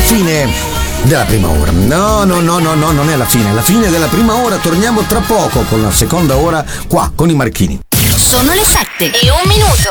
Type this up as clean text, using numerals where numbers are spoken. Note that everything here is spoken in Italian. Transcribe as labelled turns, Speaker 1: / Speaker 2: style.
Speaker 1: fine della prima ora. No, non è la fine, è la fine della prima ora. Torniamo tra poco con la seconda ora qua con i Marchini.
Speaker 2: Sono le 7:01.